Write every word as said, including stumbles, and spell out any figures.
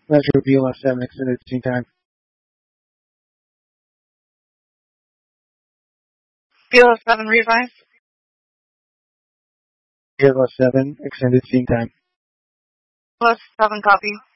Metro B L S seven extended scene time. B L S seven revive. B L S seven extended scene time. B L S seven copy.